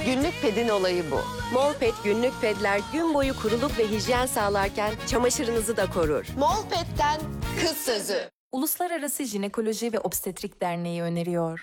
Günlük pedin olayı bu. Molpet günlük pedler gün boyu kuruluk ve hijyen sağlarken çamaşırınızı da korur. Molpet'ten kız sözü. Uluslararası Jinekoloji ve Obstetrik Derneği öneriyor.